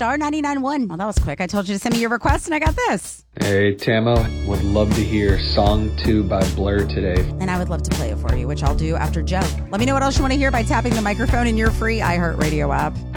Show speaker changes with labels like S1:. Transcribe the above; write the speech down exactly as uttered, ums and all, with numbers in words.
S1: star nine nine one. Well, that was quick. I told you to send me your request, and I got this.
S2: Hey, Tamo, would love to hear Song two by Blur today.
S1: And I would love to play it for you, which I'll do after Joe. Let me know what else you want to hear by tapping the microphone in your free iHeartRadio app.